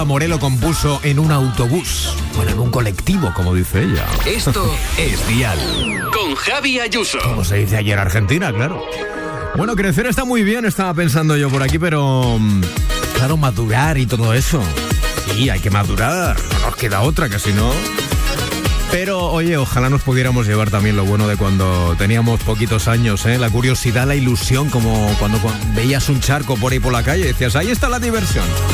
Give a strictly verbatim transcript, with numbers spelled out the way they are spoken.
Morelo compuso en un autobús, bueno, en un colectivo, como dice ella. Esto es Dial, con Javi Ayuso. Como se dice ayer Argentina, claro. Bueno, crecer está muy bien, estaba pensando yo por aquí, pero claro, madurar y todo eso. Sí, hay que madurar, no nos queda otra, que si no... Pero, oye, ojalá nos pudiéramos llevar también lo bueno de cuando teníamos poquitos años, ¿eh? La curiosidad, la ilusión, como cuando, cuando veías un charco por ahí por la calle y decías, ahí está la diversión.